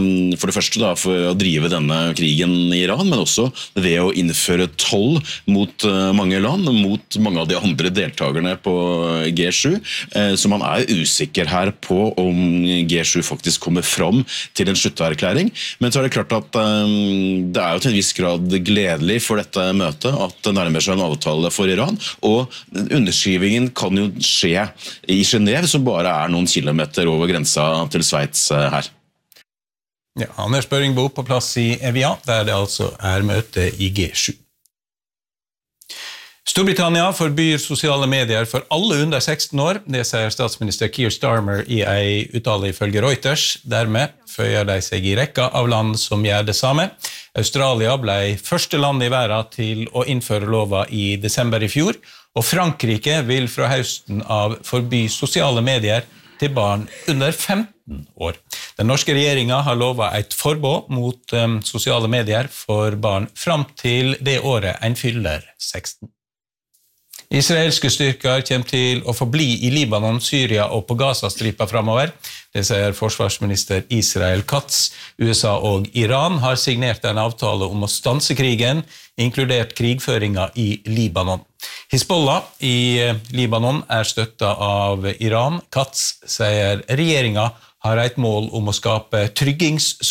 for det første da, for å drive denne krigen i Iran, men også ved å innføre toll mot mange land, mot mange av de andre deltakerne på G7, så man usikker her på om G7 faktisk kommer fram til en slutterklæring. Men så det klart at det jo til en viss grad gledelig for dette møtet at det nærmer seg en avtale for Iran, og underskrivingen kan jo skje i Genève, som bare noen kilometer over grensa til Sveits her. Ja, Anders Børingbo på plass i Evian, der det altså møte i G7. Storbritannia forbyr sosiale medier for alle under 16 år, det sier statsminister Keir Starmer i en uttale ifølge Reuters. Dermed føyer de seg i rekka av land som gjør det samme. Australia ble første land i verden til å innføre lova i desember i fjor, og Frankrike vil fra høsten av forby sosiale medier til barn under 15 år. Den norske regjeringen har lovet et forbud mot sosiale medier for barn fram til det året en fyller 16. Israelske styrker kommer til å forbli i Libanon, Syria og på Gazastripa fremover. Det sier forsvarsminister Israel Katz. USA og Iran har signert en avtale om å stanse krigen, inkludert krigføringa i Libanon. Hizbollah i Libanon støttet av Iran. Katz sier regjeringen har et mål om å skape